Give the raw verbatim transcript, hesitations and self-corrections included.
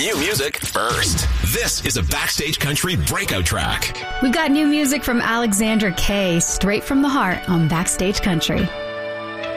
New music first. This is a Backstage Country breakout track. We've got new music from Alexandra Kay, straight from the heart on Backstage Country.